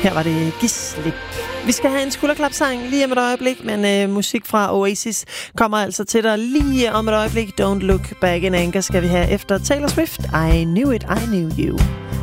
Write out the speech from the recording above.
Her var det Gisli. Vi skal have en skulderklapsang lige om et øjeblik, men musik fra Oasis kommer altså til dig lige om et øjeblik. Don't Look Back in Anger skal vi have efter Taylor Swift. I Knew It, I Knew You.